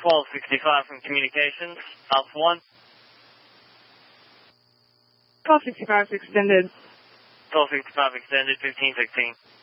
1265 from Communications, Alpha 1. 1265 extended. 1265 extended, 1516.